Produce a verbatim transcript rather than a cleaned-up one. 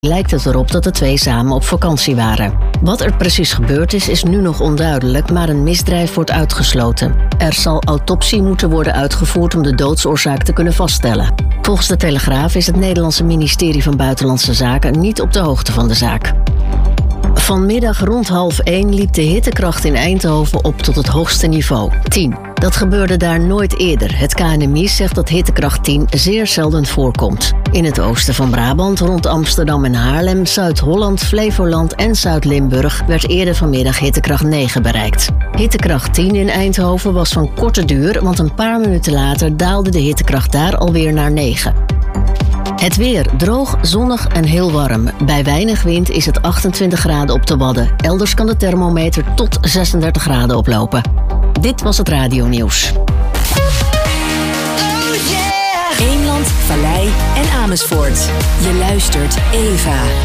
lijkt het erop dat de twee samen op vakantie waren. Wat er precies gebeurd is, is nu nog onduidelijk, maar een misdrijf wordt uitgesloten. Er zal autopsie moeten worden uitgevoerd om de doodsoorzaak te kunnen vaststellen. Volgens de Telegraaf is het Nederlandse ministerie van Buitenlandse Zaken niet op de hoogte van de zaak. Vanmiddag rond half één liep de hittekracht in Eindhoven op tot het hoogste niveau, tien. Dat gebeurde daar nooit eerder. Het K N M I zegt dat hittekracht tien zeer zelden voorkomt. In het oosten van Brabant, rond Amsterdam en Haarlem, Zuid-Holland, Flevoland en Zuid-Limburg werd eerder vanmiddag hittekracht negen bereikt. Hittekracht tien in Eindhoven was van korte duur, want een paar minuten later daalde de hittekracht daar alweer naar negen. Het weer droog, zonnig en heel warm. Bij weinig wind is het achtentwintig graden op de Wadden. Elders kan de thermometer tot zesendertig graden oplopen. Dit was het radionieuws. Oh yeah! Eemland, Vallei en Amersfoort. Je luistert Eva.